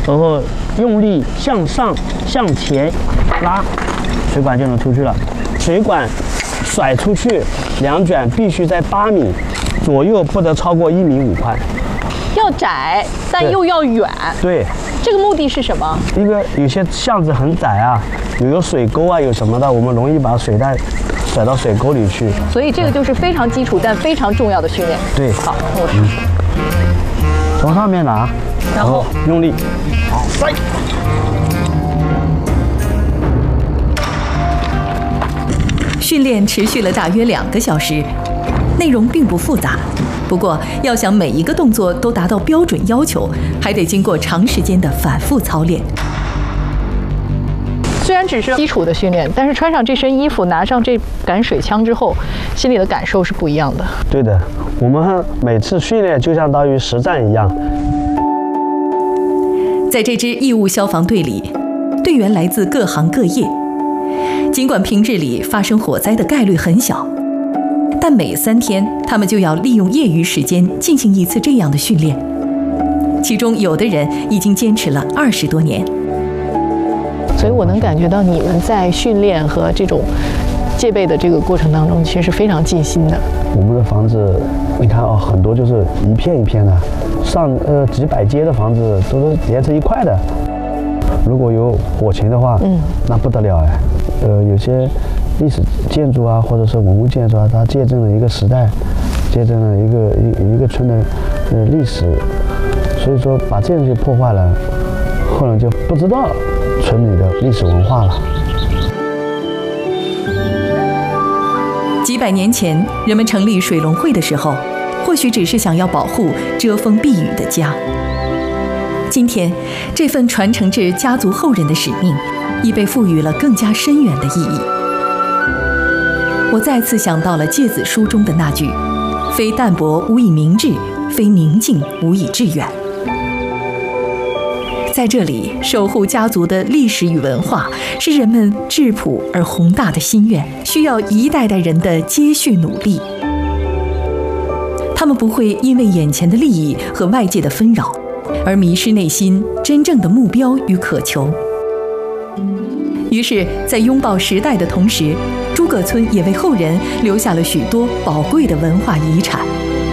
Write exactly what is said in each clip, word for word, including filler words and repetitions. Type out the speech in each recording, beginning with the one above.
然后用力向上向前拉，水管就能出去了。水管甩出去两卷必须在八米左右，不得超过一米五宽。 要窄，但又要远。 对。 这个目的是什么？ 一个有些巷子很窄啊，有有水沟啊，有什么的，我们容易把水带甩到水沟里去。 所以这个就是非常基础但非常重要的训练。 对。 好，我试试。 从上面拿， 然后用力，好，摔。 训练持续了大约两个小时，内容并不复杂。不过，要想每一个动作都达到标准要求，还得经过长时间的反复操练。 虽然只是基础的训练，但是穿上这身衣服，拿上这杆水枪之后，心里的感受是不一样的。 对的，我们每次训练就相当于实战一样。 在这支义务消防队里，队员来自各行各业。尽管平日里发生火灾的概率很小，但每三天他们就要利用业余时间进行一次这样的训练。其中有的人已经坚持了二十多年。 所以我能感觉到你们在训练和这种戒备的这个过程当中，其实是非常尽心的。 我们的房子，你看哦，很多就是一片一片的，上呃几百间的房子都是连成一块的。如果有火情的话，嗯，那不得了哎。呃，有些历史建筑啊，或者是文物建筑啊，它见证了一个时代，见证了一个一一个村的呃历史。所以说，把这东西破坏了，后来就不知道村里的历史文化了。 几百年前，人们成立水龙会的时候，或许只是想要保护遮风避雨的家。今天，这份传承至家族后人的使命，已被赋予了更加深远的意义。我再次想到了诫子书中的那句：“非淡泊无以明志，非宁静无以致远。”在这里，守护家族的历史与文化，是人们质朴而宏大的心愿，需要一代代人的接续努力。他们不会因为眼前的利益和外界的纷扰，而迷失内心真正的目标与渴求。于是，在拥抱时代的同时，诸葛村也为后人留下了许多宝贵的文化遗产。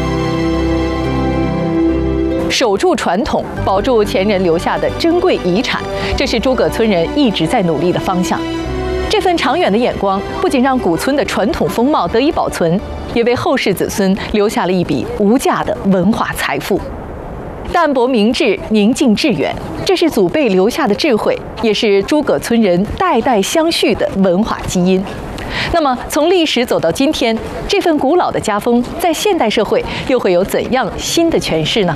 守住传统，保住前人留下的珍贵遗产，这是诸葛村人一直在努力的方向。这份长远的眼光，不仅让古村的传统风貌得以保存，也为后世子孙留下了一笔无价的文化财富。淡泊明志，宁静致远，这是祖辈留下的智慧，也是诸葛村人代代相续的文化基因。那么，从历史走到今天，这份古老的家风在现代社会又会有怎样新的诠释呢？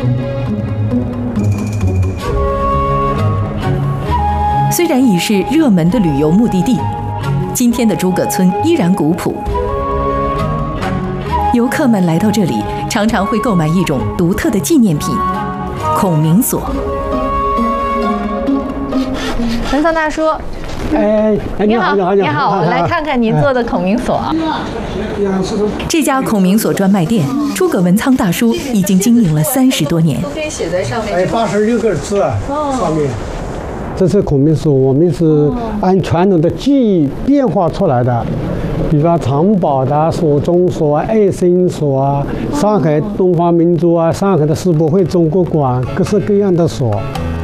虽然已是热门的旅游目的地，今天的诸葛村依然古朴。游客们来到这里，常常会购买一种独特的纪念品——孔明锁。 文桑大叔， 哎， 你好，你好，你好，我来看看您做的孔明锁啊。 这家孔明锁专卖店，诸葛文仓大叔已经经营了三十多年。 这写在上面。 哎，八十六个字上面。这是孔明锁，我们是按传统的技艺变化出来的，比方长宝的锁、中锁、爱心锁啊，上海东方明珠啊，上海的世博会中国馆，各式各样的锁。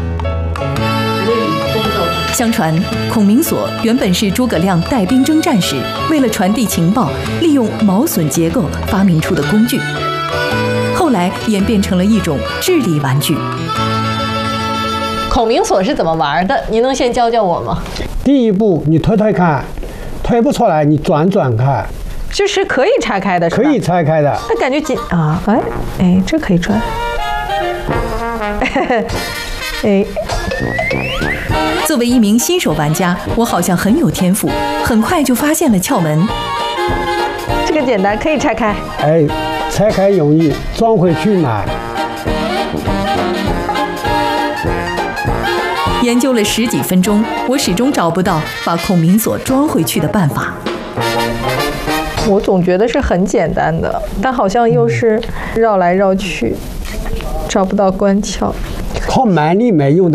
相传，孔明锁原本是诸葛亮带兵征战时，为了传递情报，利用毛榫结构发明出的工具，后来演变成了一种智力玩具。 孔明锁是怎么玩的？您能先教教我吗？ 第一步，你推推看，推不出来，你转转看， 就是可以拆开的，是吧？ 可以拆开的。 那感觉紧啊，哎哎，这可以转。哎， 作为一名新手玩家，我好像很有天赋，很快就发现了窍门。 这个简单，可以拆开。 哎，拆开容易，装回去难。 研究了十几分钟，我始终找不到把孔明锁装回去的办法。 我总觉得是很简单的，但好像又是绕来绕去，找不到关窍。 靠蛮力没用的。